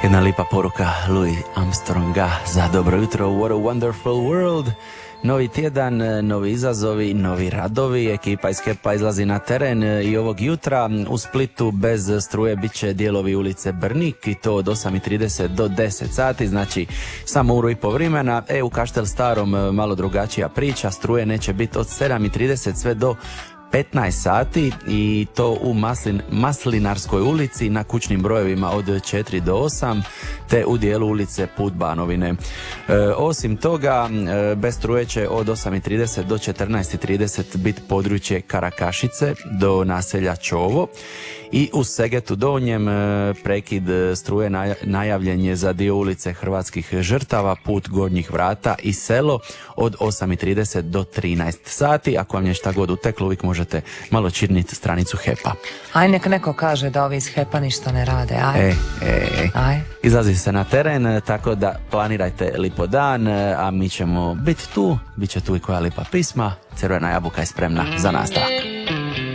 Jedna lipa poruka Louis Armstronga za dobro jutro. What a wonderful world. Novi tjedan, novi izazovi, novi radovi. Ekipa iz HEP-a izlazi na teren i ovog jutra u Splitu bez struje bit će dijelovi ulice Brnik i to od 8:30 do 10 sati, znači samo uru i po vremena. U Kaštel Starom malo drugačija priča, struje neće biti od 7:30 sve do 15 sati i to u Maslinarskoj ulici na kućnim brojevima od 4 do 8 te u dijelu ulice Put Banovine. Osim toga, bez struje će od 8:30 do 14:30 biti područje Karakašice do naselja Čovo i u Segetu Donjem prekid struje najavljen je za dio ulice Hrvatskih žrtava, put Gornjih vrata i selo od 8:30 do 13 sati. Ako vam je šta god uteklo, uvijek možete malo čirniti stranicu HEP-a. Aj, nek neko kaže da ovi iz HEP-a ništa ne rade, aj. Aj. Izlazi se na teren, tako da planirajte lipo dan, a mi ćemo biti tu, bit će tu i koja lipa pisma. Crvena jabuka je spremna za nastavak.